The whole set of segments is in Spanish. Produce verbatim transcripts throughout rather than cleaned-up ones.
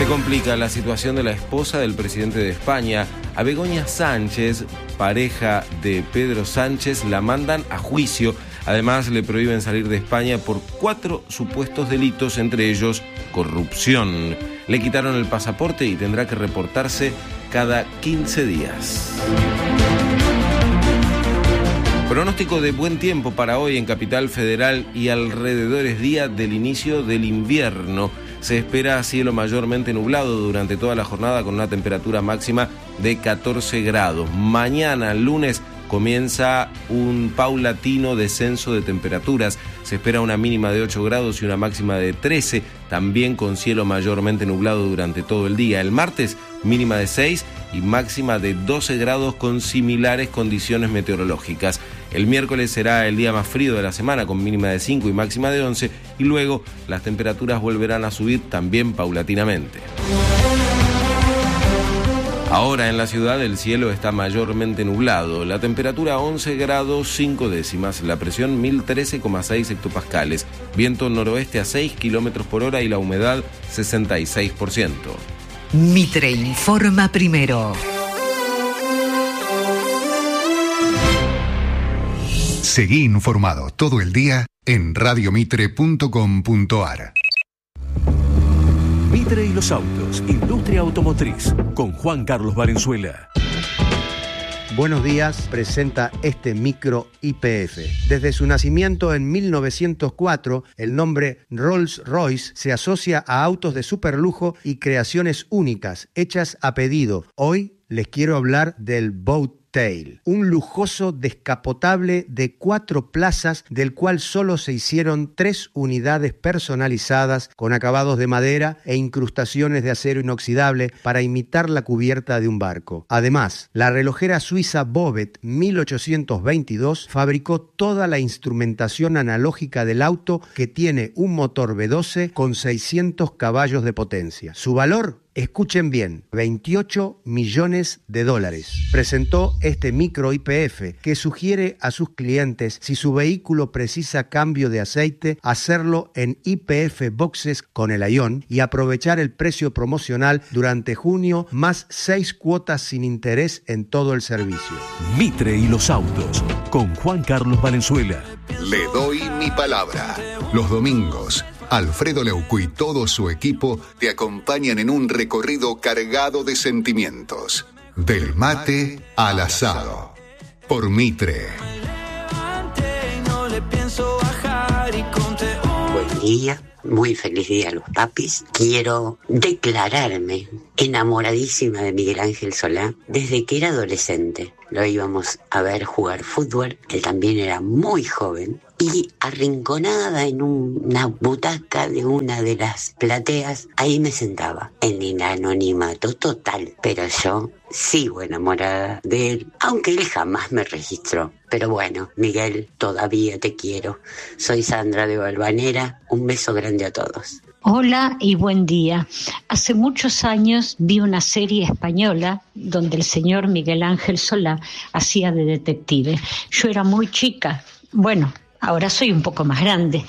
complica la situación de la esposa del presidente de España. A Begoña Sánchez, pareja de Pedro Sánchez, la mandan a juicio. Además, le prohíben salir de España por cuatro supuestos delitos, entre ellos corrupción. Le quitaron el pasaporte y tendrá que reportarse cada quince días. Pronóstico de buen tiempo para hoy en Capital Federal y alrededores, día del inicio del invierno. Se espera cielo mayormente nublado durante toda la jornada con una temperatura máxima de catorce grados. Mañana, lunes, comienza un paulatino descenso de temperaturas. Se espera una mínima de ocho grados y una máxima de trece, también con cielo mayormente nublado durante todo el día. El martes, mínima de seis y máxima de doce grados con similares condiciones meteorológicas. El miércoles será el día más frío de la semana con mínima de cinco y máxima de once, y luego las temperaturas volverán a subir también paulatinamente. Ahora en la ciudad el cielo está mayormente nublado, la temperatura once grados cinco décimas, la presión mil trece coma seis hectopascales, viento noroeste a seis kilómetros por hora y la humedad sesenta y seis por ciento. Mitre informa primero. Seguí informado todo el día en radio mitre punto com punto a r. Mitre y los autos, industria automotriz, con Juan Carlos Valenzuela. Buenos días, presenta este micro I P F. Desde su nacimiento en mil novecientos cuatro, el nombre Rolls-Royce se asocia a autos de superlujo y creaciones únicas, hechas a pedido. Hoy les quiero hablar del Boat Tail, un lujoso descapotable de cuatro plazas del cual solo se hicieron tres unidades personalizadas con acabados de madera e incrustaciones de acero inoxidable para imitar la cubierta de un barco. Además, la relojera suiza Bovet mil ochocientos veintidós fabricó toda la instrumentación analógica del auto, que tiene un motor V doce con seiscientos caballos de potencia. Su valor, escuchen bien, veintiocho millones de dólares. Presentó este micro I P F, que sugiere a sus clientes, si su vehículo precisa cambio de aceite, hacerlo en I P F Boxes con el Ion y aprovechar el precio promocional durante junio, más seis cuotas sin interés en todo el servicio. Mitre y los autos, con Juan Carlos Valenzuela. Le doy mi palabra. Los domingos, Alfredo Leuco y todo su equipo te acompañan en un recorrido cargado de sentimientos. Del mate al asado. Por Mitre. Buen día, muy feliz día a los papis. Quiero declararme enamoradísima de Miguel Ángel Solá desde que era adolescente. Lo íbamos a ver jugar fútbol, él también era muy joven, y arrinconada en una butaca de una de las plateas, ahí me sentaba, en el anonimato total. Pero yo sigo enamorada de él, aunque él jamás me registró. Pero bueno, Miguel, todavía te quiero. Soy Sandra de Valvanera, un beso grande a todos. Hola y buen día. Hace muchos años vi una serie española donde el señor Miguel Ángel Solá hacía de detective. Yo era muy chica, bueno, ahora soy un poco más grande.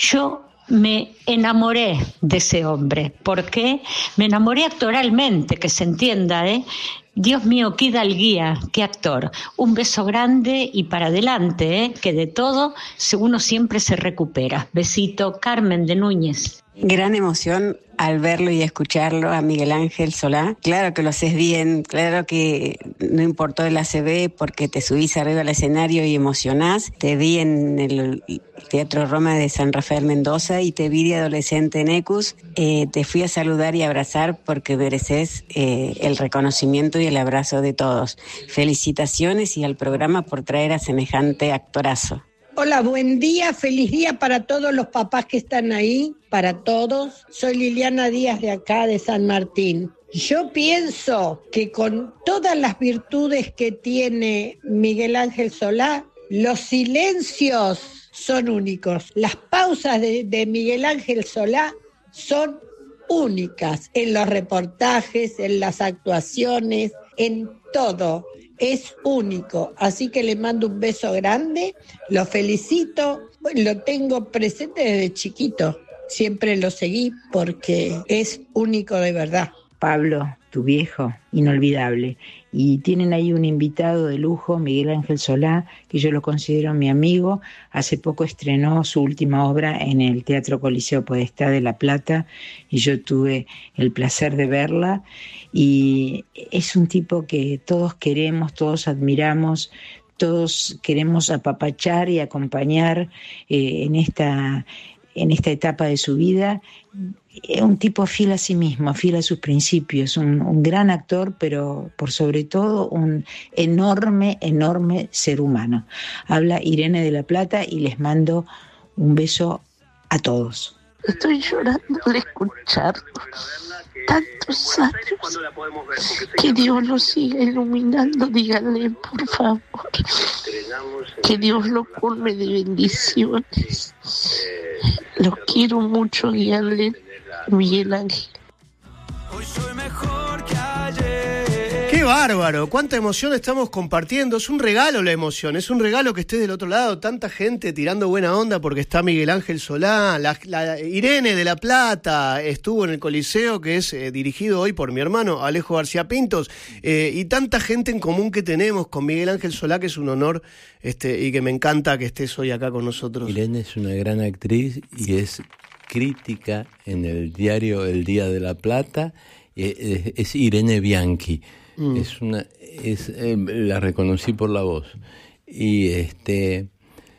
Yo me enamoré de ese hombre. ¿Por qué? Me enamoré actoralmente, que se entienda, ¿eh? Dios mío, qué hidalguía, qué actor. Un beso grande y para adelante, ¿eh? Que de todo uno siempre se recupera. Besito, Carmen de Núñez. Gran emoción al verlo y escucharlo a Miguel Ángel Solá. Claro que lo haces bien, claro que no importó el A C B porque te subís arriba al escenario y emocionás. Te vi en el Teatro Roma de San Rafael Mendoza y te vi de adolescente en Ecus. Eh, te fui a saludar y abrazar porque mereces eh, el reconocimiento y el abrazo de todos. Felicitaciones y al programa por traer a semejante actorazo. Hola, buen día, feliz día para todos los papás que están ahí, para todos. Soy Liliana Díaz de acá, de San Martín. Yo pienso que con todas las virtudes que tiene Miguel Ángel Solá, los silencios son únicos. Las pausas de, de Miguel Ángel Solá son únicas en los reportajes, en las actuaciones, en todo. Es único, así que le mando un beso grande, lo felicito, lo tengo presente desde chiquito. siempre lo seguí porque es único de verdad. Pablo, tu viejo, inolvidable. Y tienen ahí un invitado de lujo, Miguel Ángel Solá, que yo lo considero mi amigo. Hace poco estrenó su última obra en el Teatro Coliseo Podestá de La Plata y yo tuve el placer de verla. Y es un tipo que todos queremos, todos admiramos, todos queremos apapachar y acompañar eh, en esta, en esta etapa de su vida. Es un tipo fiel a sí mismo, fiel a sus principios, un, un gran actor, pero por sobre todo un enorme, enorme ser humano. Habla Irene de la Plata y les mando un beso a todos. Estoy llorando de escucharlo. Tantos años. Que Dios lo siga iluminando, díganle, por favor. Que Dios lo colme de bendiciones. Lo quiero mucho, díganle, Miguel Ángel. Hoy soy mejor que ayer. ¡Qué bárbaro! ¡Cuánta emoción estamos compartiendo! Es un regalo la emoción, es un regalo que estés del otro lado. Tanta gente tirando buena onda porque está Miguel Ángel Solá, la, la Irene de la Plata estuvo en el Coliseo, que es eh, dirigido hoy por mi hermano Alejo García Pintos, eh, y tanta gente en común que tenemos con Miguel Ángel Solá, que es un honor este, y que me encanta que estés hoy acá con nosotros. Irene es una gran actriz y es crítica en el diario El Día de la Plata. Es, es Irene Bianchi. Mm. Es una, es, eh, la reconocí por la voz. Y este,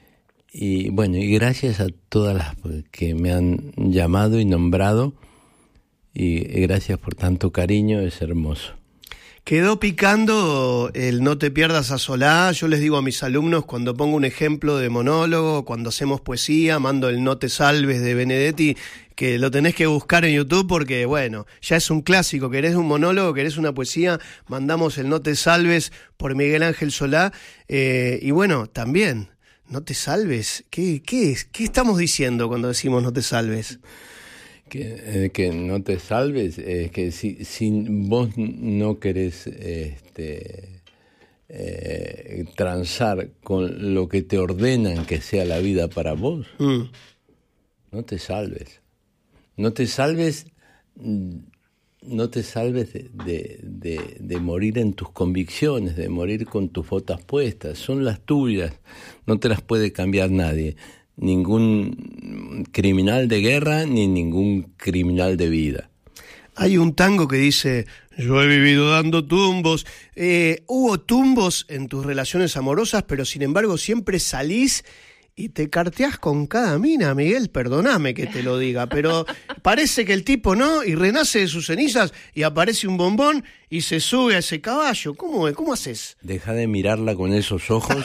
y bueno, y gracias a todas las que me han llamado y nombrado, y gracias por tanto cariño, es hermoso. Quedó picando el no te pierdas a Solá. Yo les digo a mis alumnos, cuando pongo un ejemplo de monólogo, cuando hacemos poesía, mando el No te salves de Benedetti, que lo tenés que buscar en YouTube porque, bueno, ya es un clásico. Querés un monólogo, querés una poesía, mandamos el No te salves por Miguel Ángel Solá. Eh, y bueno, también, no te salves. ¿Qué, qué es? ¿Qué estamos diciendo cuando decimos no te salves? Que, eh, que no te salves, es eh, que si, si vos no querés este, eh, transar con lo que te ordenan que sea la vida para vos, mm. no te salves. No te salves, no te salves de, de, de, de morir en tus convicciones, de morir con tus botas puestas. Son las tuyas, no te las puede cambiar nadie. Ningún criminal de guerra ni ningún criminal de vida. Hay un tango que dice: yo he vivido dando tumbos. Eh, hubo tumbos en tus relaciones amorosas, pero sin embargo siempre salís y te carteás con cada mina, Miguel. Perdóname que te lo diga, pero parece que el tipo no, y renace de sus cenizas y aparece un bombón y se sube a ese caballo. ¿Cómo, cómo haces? Deja de mirarla con esos ojos.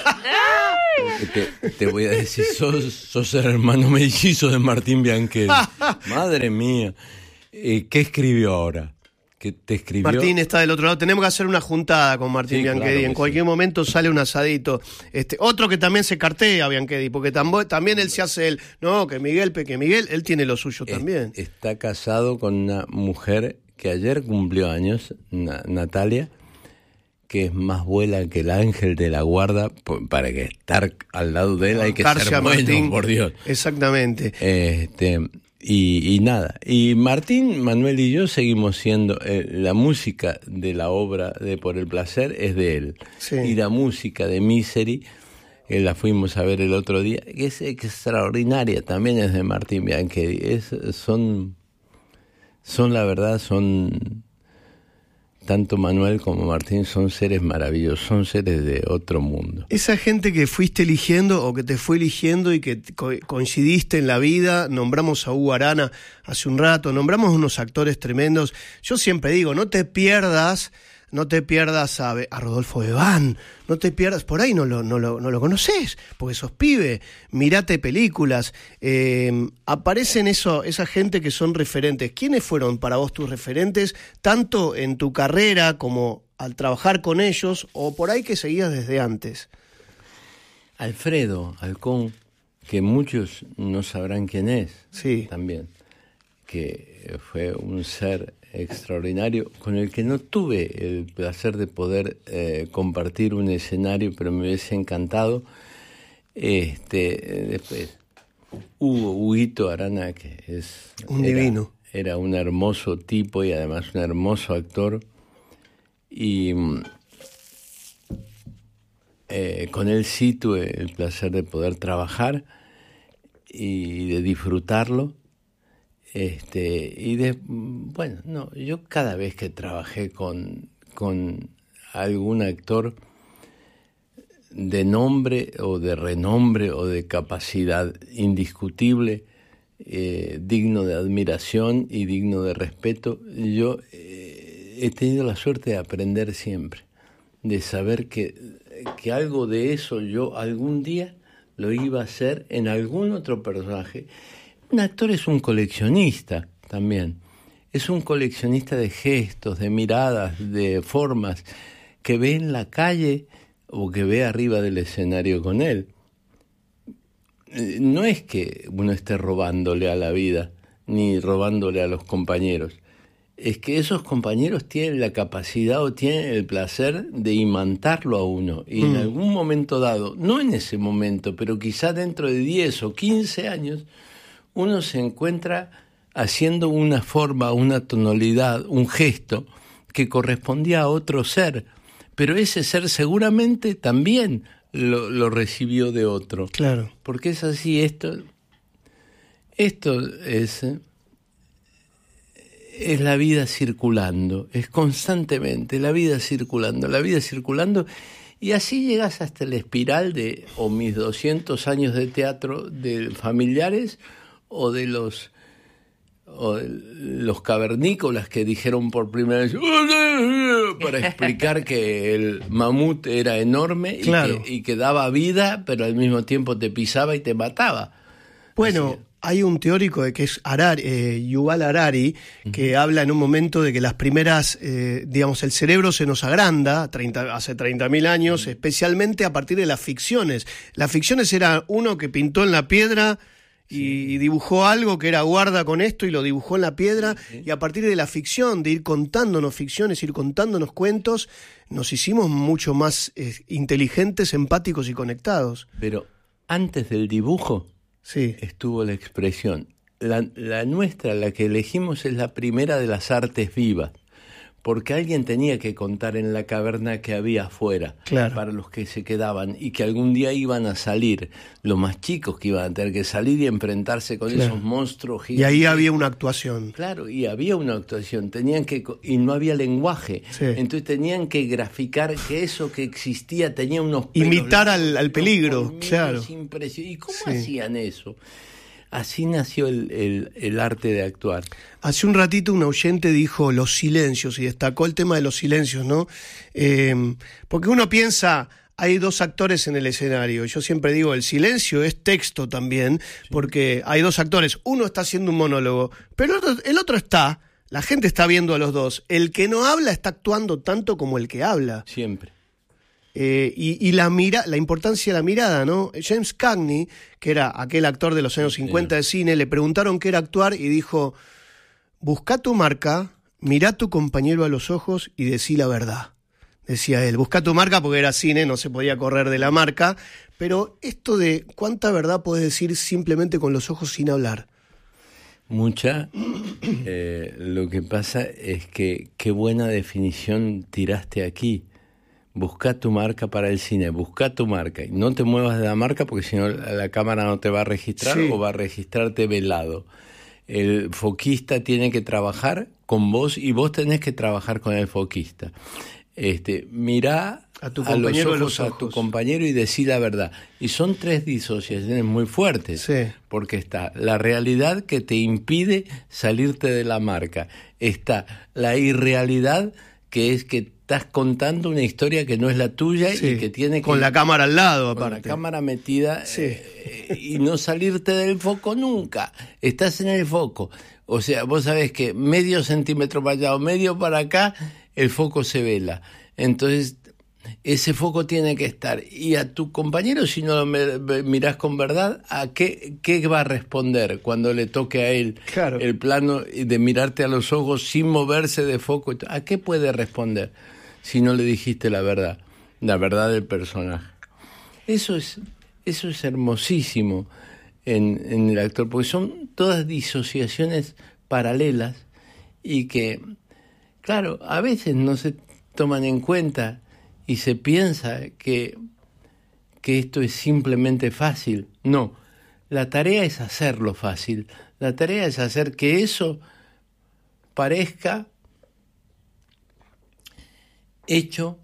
Te, te voy a decir, sos, sos el hermano mellizo de Martín Bianchetti. Madre mía. Eh, ¿Qué escribió ahora? ¿Qué te escribió? Martín está del otro lado. Tenemos que hacer una juntada con Martín sí, Bianchetti. Claro en cualquier sí. momento sale un asadito. Este, otro que también se cartea Bianchetti, porque tam- también él se hace el... No, que Miguel, que Miguel, él tiene lo suyo es, también. Está casado con una mujer que ayer cumplió años, na- Natalia, que es más buena que el ángel de la guarda. Para que estar al lado de él hay que ser bueno, Martín, por Dios. Exactamente. Este, y, y nada. Y Martín, Manuel y yo seguimos siendo... Eh, la música de la obra de Por el Placer es de él. Sí. Y la música de Misery, que la fuimos a ver el otro día, que es extraordinaria, también es de Martín Bianchetti. Es, son, son, la verdad, son... Tanto Manuel como Martín son seres maravillosos, son seres de otro mundo. Esa gente que fuiste eligiendo o que te fue eligiendo y que co- coincidiste en la vida, nombramos a Hugo Arana hace un rato, nombramos unos actores tremendos. Yo siempre digo, no te pierdas, no te pierdas a, a Rodolfo Bebán, no te pierdas, por ahí no lo, no lo, no lo conoces, porque sos pibe, mirate películas, eh, aparecen eso, esa gente que son referentes. ¿Quiénes fueron para vos tus referentes, tanto en tu carrera como al trabajar con ellos, o por ahí que seguías desde antes? Alfredo Alcón, que muchos no sabrán quién es, sí. también, que fue un ser extraordinario, con el que no tuve el placer de poder eh, compartir un escenario, pero me hubiese encantado. Este, después, Hugo, Huguito Arana, que es un era, divino. Era un hermoso tipo y además un hermoso actor. Y eh, con él sí tuve el placer de poder trabajar y de disfrutarlo. Este, y de, bueno, no, yo cada vez que trabajé con, con algún actor de nombre o de renombre o de capacidad indiscutible, eh, digno de admiración y digno de respeto, yo eh, he tenido la suerte de aprender siempre, de saber que, que algo de eso yo algún día lo iba a hacer en algún otro personaje. Un actor es un coleccionista también, es un coleccionista de gestos, de miradas, de formas, que ve en la calle o que ve arriba del escenario con él. No es que uno esté robándole a la vida, ni robándole a los compañeros, es que esos compañeros tienen la capacidad o tienen el placer de imantarlo a uno, y mm. en algún momento dado, no en ese momento, pero quizá dentro de diez o quince años, uno se encuentra haciendo una forma, una tonalidad, un gesto que correspondía a otro ser, pero ese ser seguramente también lo, lo recibió de otro. Claro. Porque es así, esto, esto es, es la vida circulando, es constantemente la vida circulando, la vida circulando, y así llegas hasta la espiral de, o mis doscientos años de teatro, de familiares, o de los o de los cavernícolas que dijeron por primera vez para explicar que el mamut era enorme, claro, y, que, y que daba vida, pero al mismo tiempo te pisaba y te mataba. Bueno, así, hay un teórico de que es Harari, eh, Yuval Harari, que uh-huh. habla en un momento de que las primeras, eh, digamos, el cerebro se nos agranda treinta, hace treinta mil años, uh-huh. especialmente a partir de las ficciones. Las ficciones era uno que pintó en la piedra y dibujó algo que era guarda con esto y lo dibujó en la piedra, sí, sí. y a partir de la ficción, de ir contándonos ficciones, ir contándonos cuentos, nos hicimos mucho más eh, inteligentes, empáticos y conectados. Pero antes del dibujo sí. estuvo la expresión. La, la nuestra, la que elegimos, es la primera de las artes vivas, porque alguien tenía que contar en la caverna que había afuera, claro. para los que se quedaban y que algún día iban a salir, los más chicos que iban a tener que salir y enfrentarse con claro. esos monstruos gigantes. Y ahí había una actuación. Claro, y había una actuación, tenían que, y no había lenguaje, sí. entonces tenían que graficar que eso que existía tenía unos pelos, imitar al, al peligro, claro. ¿Y cómo sí. hacían eso? Así nació el, el, el arte de actuar. Hace un ratito un oyente dijo los silencios y destacó el tema de los silencios, ¿no? Eh, porque uno piensa, hay dos actores en el escenario. Yo siempre digo, el silencio es texto también, sí. porque hay dos actores. Uno está haciendo un monólogo, pero el otro, el otro está, la gente está viendo a los dos. El que no habla está actuando tanto como el que habla. Siempre. Eh, y, y la mira, la importancia de la mirada, ¿no? James Cagney, que era aquel actor de los años cincuenta de cine, le preguntaron qué era actuar y dijo: busca tu marca, mirá a tu compañero a los ojos y decí la verdad. Decía él, busca tu marca, porque era cine, no se podía correr de la marca, pero esto de cuánta verdad podés decir simplemente con los ojos sin hablar. Mucha. Eh, lo que pasa es que qué buena definición tiraste aquí. Busca tu marca para el cine, busca tu marca. Y no te muevas de la marca porque si no la cámara no te va a registrar, sí. o va a registrarte velado. El foquista tiene que trabajar con vos y vos tenés que trabajar con el foquista. Este, mirá a, tu a, los ojos, los ojos a tu compañero y decí la verdad. Y son tres disociaciones muy fuertes, sí. porque está la realidad que te impide salirte de la marca. Está la irrealidad, que es que estás contando una historia que no es la tuya, sí, y que tiene que... Con la cámara al lado, aparte. Con la cámara metida, sí. eh, y no salirte del foco nunca. Estás en el foco. O sea, vos sabés que medio centímetro para allá o medio para acá, el foco se vela. Entonces, ese foco tiene que estar. Y a tu compañero, si no lo mirás con verdad, ¿a qué, qué va a responder cuando le toque a él, claro, el plano de mirarte a los ojos sin moverse de foco? ¿A qué puede responder si no le dijiste la verdad? La verdad del personaje. Eso es, eso es hermosísimo. en, en el actor, porque son todas disociaciones paralelas y que, claro, a veces no se toman en cuenta y se piensa que, que esto es simplemente fácil. No, la tarea es hacerlo fácil, la tarea es hacer que eso parezca hecho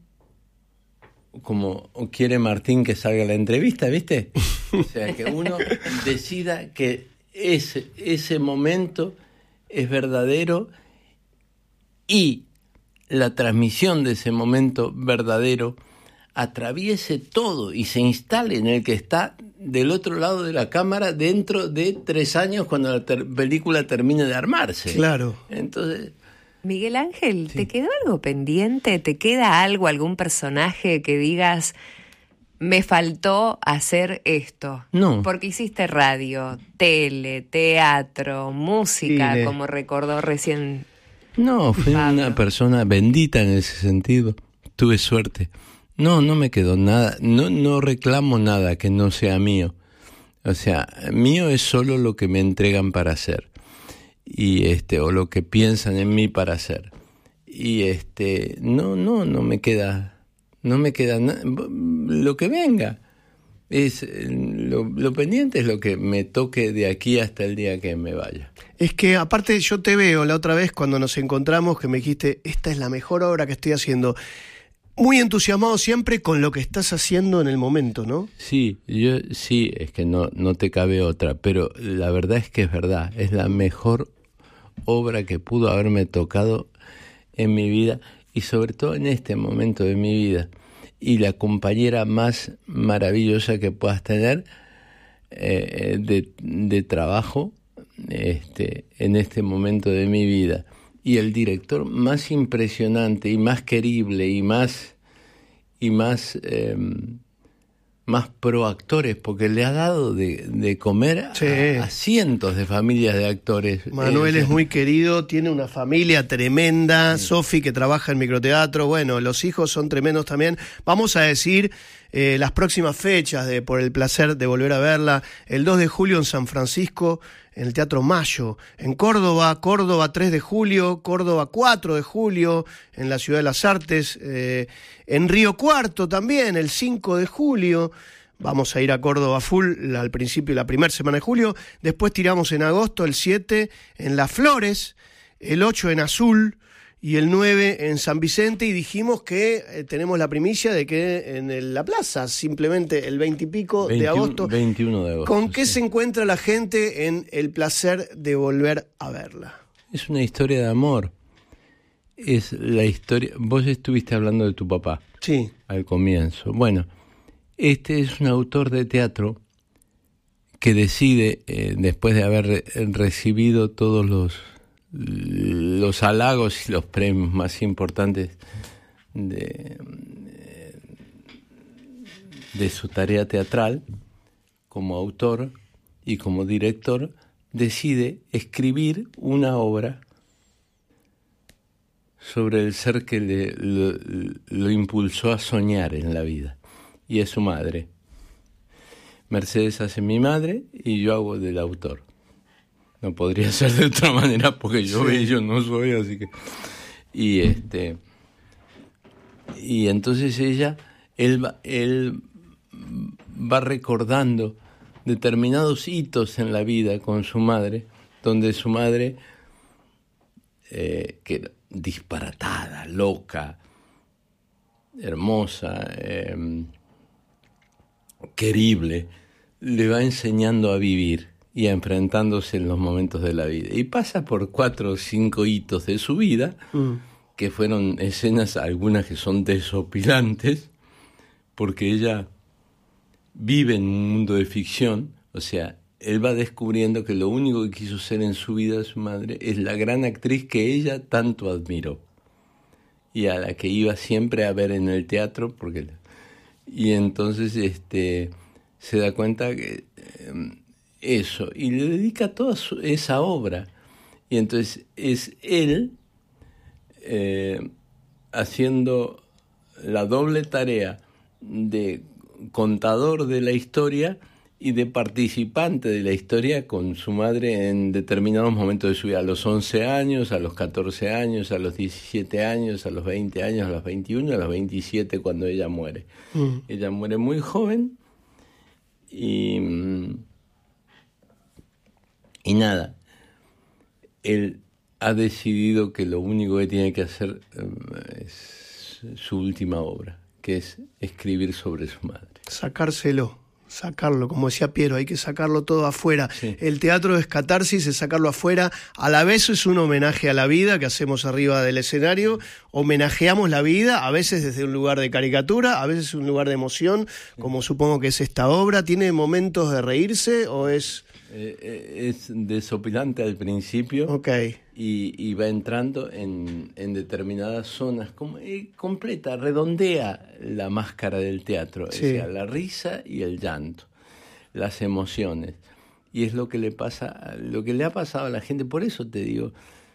como quiere Martín que salga la entrevista, ¿viste? O sea, que uno decida que ese, ese momento es verdadero y la transmisión de ese momento verdadero atraviese todo y se instale en el que está del otro lado de la cámara dentro de tres años cuando la ter- película termine de armarse. Claro. Entonces... Miguel Ángel, Sí. ¿te quedó algo pendiente? ¿Te queda algo, algún personaje que digas, me faltó hacer esto? No. Porque hiciste radio, tele, teatro, música, Cine. como recordó recién. No, fui Pablo. una persona bendita en ese sentido. Tuve suerte. No, no me quedó nada. No, no reclamo nada que no sea mío. O sea, mío es solo lo que me entregan para hacer. Y este, o lo que piensan en mí para hacer. Y este, no, no, no me queda, no me queda nada. Lo que venga. Es, lo, lo pendiente es lo que me toque de aquí hasta el día que me vaya. Es que aparte yo te veo la otra vez cuando nos encontramos que me dijiste, esta es la mejor obra que estoy haciendo. Muy entusiasmado siempre con lo que estás haciendo en el momento, ¿no? Sí, yo sí, es que no, no te cabe otra, pero la verdad es que es verdad, es la mejor obra que pudo haberme tocado en mi vida y sobre todo en este momento de mi vida. Y la compañera más maravillosa que puedas tener eh, de, de trabajo este, en este momento de mi vida. Y el director más impresionante y más querible y más, y más, eh, más pro actores, porque le ha dado de, de comer Sí. a, a cientos de familias de actores. Manuel Eh, es muy querido, tiene una familia tremenda, sí. Sofi que trabaja en microteatro, bueno, los hijos son tremendos también. Vamos a decir eh, las próximas fechas de Por el placer de volver a verla, el dos de julio en San Francisco, en el Teatro Mayo, en Córdoba, Córdoba tres de julio, Córdoba cuatro de julio, en la Ciudad de las Artes, eh, en Río Cuarto también, el cinco de julio. Vamos a ir a Córdoba full al principio, la primera semana de julio. Después tiramos en agosto, el siete en Las Flores, el ocho en Azul y el nueve en San Vicente. Y dijimos que eh, tenemos la primicia de que en el, la plaza, simplemente el veinte y pico de agosto. veintiuno de agosto. ¿Con qué sí. se encuentra la gente en el placer de volver a verla? Es una historia de amor. Es la historia... Vos estuviste hablando de tu papá. Sí. Al comienzo. Bueno, este es un autor de teatro que decide, eh, después de haber re- recibido todos los, los halagos y los premios más importantes de, de su tarea teatral, como autor y como director, decide escribir una obra sobre el ser que le, lo, lo impulsó a soñar en la vida, y es su madre. Mercedes hace mi madre y yo hago del autor. No podría ser de otra manera porque yo Sí. bello no soy, así que... Y este... Y entonces ella, él va, él va recordando determinados hitos en la vida con su madre, donde su madre, eh, que era disparatada, loca, hermosa, eh, querible, le va enseñando a vivir y a enfrentándose en los momentos de la vida. Y pasa por cuatro o cinco hitos de su vida, mm. que fueron escenas, algunas que son desopilantes, porque ella vive en un mundo de ficción. O sea, él va descubriendo que lo único que quiso ser en su vida, su madre, es la gran actriz que ella tanto admiró y a la que iba siempre a ver en el teatro, porque... Y entonces este, se da cuenta que eh, eso, y le dedica toda su, esa obra. Y entonces es él eh, haciendo la doble tarea de contador de la historia y de participante de la historia con su madre en determinados momentos de su vida, a los once años, a los catorce años, a los diecisiete años, a los veinte años, a los veintiuno, a los veintisiete cuando ella muere. Mm. Ella muere muy joven y, y nada, él ha decidido que lo único que tiene que hacer es su última obra, que es escribir sobre su madre. Sacárselo. Sacarlo, como decía Piero, hay que sacarlo todo afuera. Sí. El teatro es catarsis, es sacarlo afuera. A la vez es un homenaje a la vida que hacemos arriba del escenario. Homenajeamos la vida, a veces desde un lugar de caricatura, a veces un lugar de emoción, como supongo que es esta obra. ¿Tiene momentos de reírse o es...? Eh, es desopilante al principio. Okay. Y, y va entrando en, en determinadas zonas, como, eh, completa, redondea la máscara del teatro, sí. O sea, la risa y el llanto, las emociones. Y es lo que le pasa, lo que le ha pasado a la gente. Por eso te digo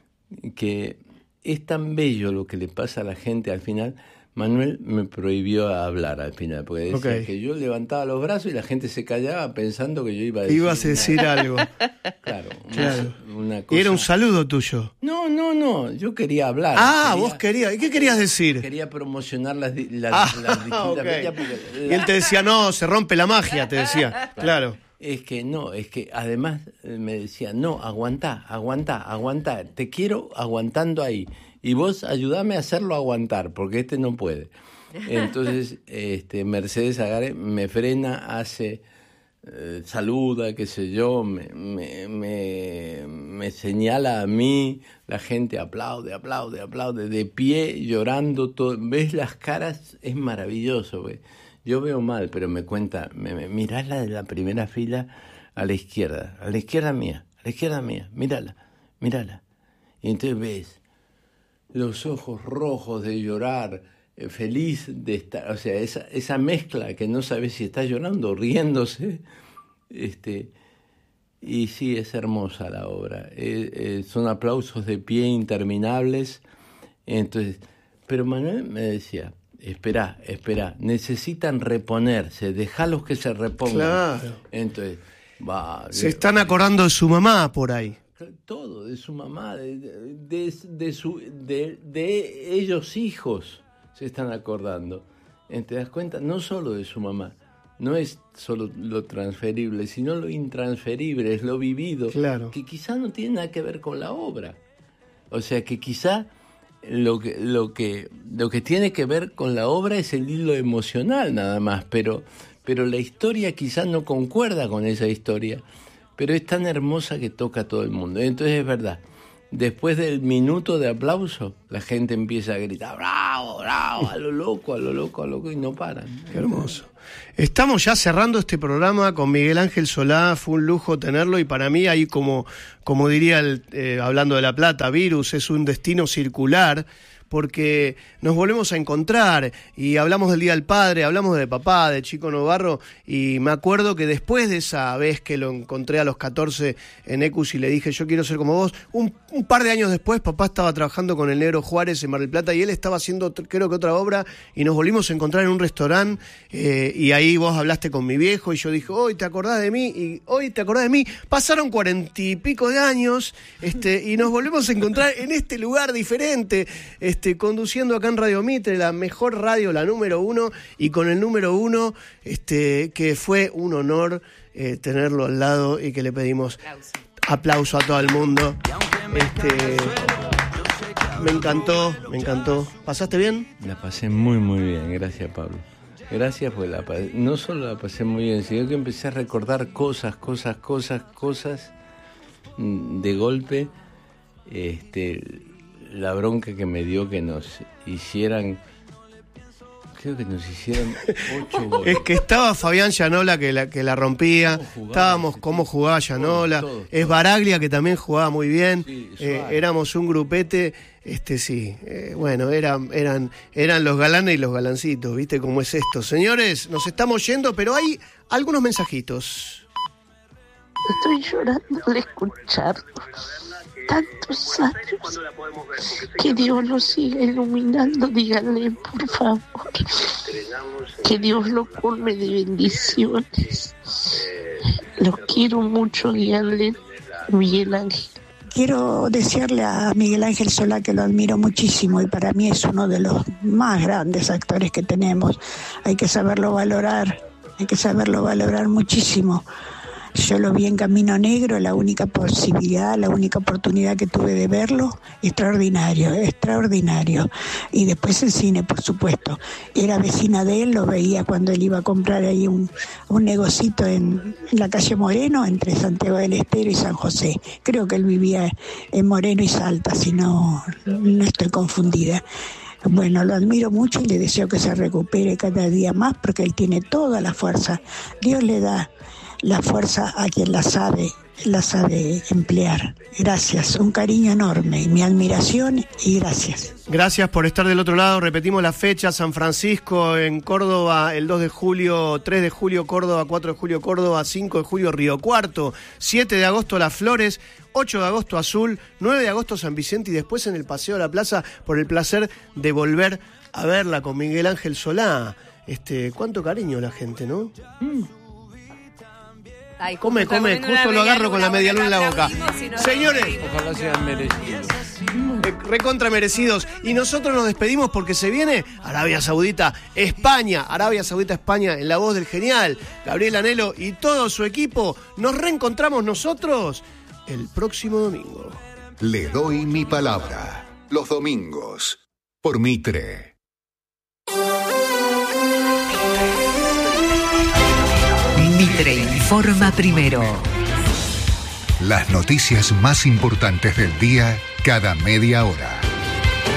que es tan bello lo que le pasa a la gente al final. Manuel me prohibió hablar al final, porque decía okay. que yo levantaba los brazos y la gente se callaba pensando que yo iba a decir... Ibas a decir nada. algo. Claro. claro. Una, una cosa... Y era un saludo tuyo. No, no, no, yo quería hablar. Ah, quería, vos querías. ¿Y qué querías decir? Quería promocionar las, las, ah, las distintas okay. bellas porque la... Y él te decía, no, se rompe la magia, te decía. Claro. claro. Es que no, es que además me decía, no, aguantá, aguantá, aguantá, te quiero aguantando ahí. Y vos ayudame a hacerlo aguantar, porque este no puede. Entonces, este, Mercedes Agare me frena, hace, eh, saluda, qué sé yo, me, me, me, me señala a mí, la gente aplaude, aplaude, aplaude, de pie, llorando, todo. Ves las caras, es maravilloso, güey. Yo veo mal, pero me cuenta, me, me, mirá la de la primera fila a la izquierda, a la izquierda mía, a la izquierda mía, mírala, mírala. Y entonces ves los ojos rojos de llorar, feliz de estar, o sea, esa, esa mezcla que no sabes si está llorando o riéndose, este, y sí, es hermosa la obra, eh, eh, son aplausos de pie interminables, entonces, pero Manuel me decía, espera, espera, necesitan reponerse, dejalos que se repongan, claro. Entonces, va, se están acordando de su mamá por ahí. Todo, de su mamá, de, de, de, de, su, de, de ellos hijos. Se están acordando. ¿Te das cuenta? No solo de su mamá. No es solo lo transferible, sino lo intransferible, es lo vivido. Claro. Que quizá no tiene nada que ver con la obra. O sea, que quizá lo que, lo que, lo que tiene que ver con la obra es el hilo emocional nada más, pero, pero la historia quizá no concuerda con esa historia. Pero es tan hermosa que toca a todo el mundo. Entonces es verdad. Después del minuto de aplauso, la gente empieza a gritar, bravo, bravo, a lo loco, a lo loco, a lo loco, y no paran. Qué hermoso. Estamos ya cerrando este programa con Miguel Ángel Solá, fue un lujo tenerlo, y para mí ahí, como, como diría, el, eh, hablando de La Plata, Virus, es un destino circular, porque nos volvemos a encontrar y hablamos del Día del Padre, hablamos de papá, de Chico Novarro, y me acuerdo que después de esa vez que lo encontré a los catorce en Ecus y le dije yo quiero ser como vos, un, un par de años después papá estaba trabajando con el Negro Juárez en Mar del Plata y él estaba haciendo creo que otra obra y nos volvimos a encontrar en un restaurante eh, y ahí vos hablaste con mi viejo y yo dije, hoy te acordás de mí y hoy te acordás de mí, pasaron cuarenta y pico de años este, y nos volvemos a encontrar en este lugar diferente, este Este, conduciendo acá en Radio Mitre, la mejor radio, la número uno, y con el número uno, este, que fue un honor eh, tenerlo al lado y que le pedimos aplauso, aplauso a todo el mundo. Este, me encantó, me encantó. ¿Pasaste bien? La pasé muy, muy bien, gracias Pablo. Gracias, pues la pasé, no solo la pasé muy bien, sino que empecé a recordar cosas, cosas, cosas, cosas de golpe, este... la bronca que me dio que nos hicieran, creo que nos hicieran ocho goles. Es que estaba Fabián Llanola que la, que la rompía, estábamos cómo jugaba Llanola, todo, todo, es Baraglia que también jugaba muy bien, sí, eh, éramos un grupete, este sí, eh, bueno, eran, eran, eran los galanes y los galancitos, ¿viste cómo es esto? Señores, nos estamos yendo, pero hay algunos mensajitos. Estoy llorando al escucharlo. Tantos años, que Dios lo siga iluminando, díganle por favor, que Dios lo colme de bendiciones, Los quiero mucho, díganle Miguel Ángel. Quiero desearle a Miguel Ángel Solá que lo admiro muchísimo y para mí es uno de los más grandes actores que tenemos. Hay que saberlo valorar, hay que saberlo valorar muchísimo. Yo lo vi en Camino Negro, la única posibilidad, la única oportunidad que tuve de verlo, extraordinario, extraordinario. Y después en cine, por supuesto. Era vecina de él, lo veía cuando él iba a comprar ahí un, un negocito en, en la calle Moreno, entre Santiago del Estero y San José. Creo que él vivía en Moreno y Salta, si no, no estoy confundida. Bueno, lo admiro mucho y le deseo que se recupere cada día más porque él tiene toda la fuerza. Dios le da la fuerza a quien la sabe, la sabe emplear. Gracias, un cariño enorme, mi admiración y gracias. Gracias por estar del otro lado. Repetimos la fecha: San Francisco en Córdoba el dos de julio, tres de julio Córdoba, cuatro de julio Córdoba, cinco de julio Río Cuarto, siete de agosto Las Flores, ocho de agosto Azul, nueve de agosto San Vicente y después en el Paseo de la Plaza, por el placer de volver a verla con Miguel Ángel Solá. Este, cuánto cariño la gente, ¿no? Mm. Ay, come, come, justo lo agarro con la medialuna en la boca. Si no Señores, ojalá sean merecidos. Recontra merecidos. Y nosotros nos despedimos porque se viene Arabia Saudita, España. Arabia Saudita, España, en la voz del genial Gabriel Anhelo y todo su equipo. Nos reencontramos nosotros el próximo domingo. Le doy mi palabra. Los domingos. Por Mitre. Mitre informa primero. Las noticias más importantes del día cada media hora.